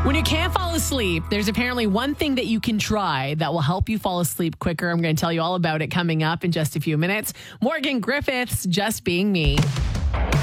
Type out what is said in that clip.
When you can't fall asleep, there's apparently one thing that you can try that will help you fall asleep quicker. I'm going to tell you all about it coming up in just a few minutes. Morgan Griffiths, Just Being Me.